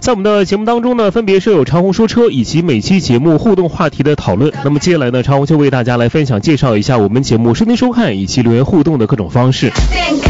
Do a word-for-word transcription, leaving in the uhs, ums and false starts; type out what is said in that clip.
在我们的节目当中呢，分别是有长虹说车以及每期节目互动话题的讨论。那么接下来呢，长虹就为大家来分享介绍一下我们节目收听收看以及留言互动的各种方式。